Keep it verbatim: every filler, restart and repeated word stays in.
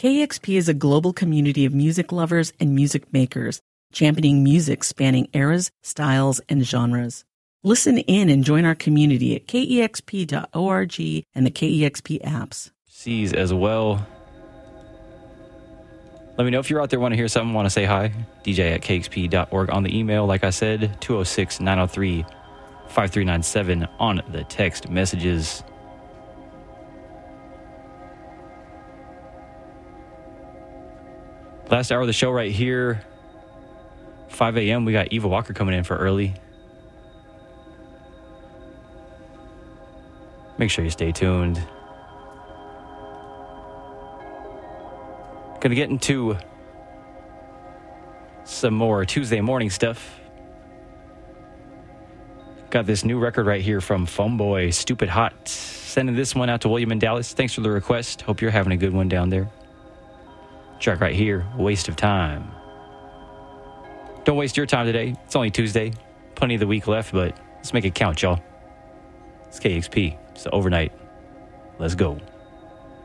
K E X P is a global community of music lovers and music makers, championing music spanning eras, styles, and genres. Listen in and join our community at K E X P dot org and the K E X P apps. C's as well. Let me know if you're out there, want to hear something, want to say hi. D J at K X P dot org on the email. Like I said, two oh six, nine oh three, five three nine seven on the text messages. Last hour of the show right here, five a.m. We got Eva Walker coming in for early. Make sure you stay tuned. Gonna get into some more Tuesday morning stuff. Got this new record right here from Phoneboy, Stupid Hot. Sending this one out to William in Dallas. Thanks for the request. Hope you're having a good one down there. Track right here, Waste of Time. Don't waste your time today. It's only Tuesday. Plenty of the week left, but let's make it count, y'all. It's K X P. It's the overnight. Let's go.